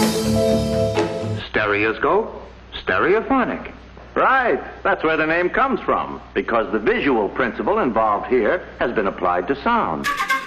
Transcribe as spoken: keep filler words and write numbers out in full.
Stereoscope, stereophonic. Right. That's where the name comes from, because the visual principle involved here has been applied to sound.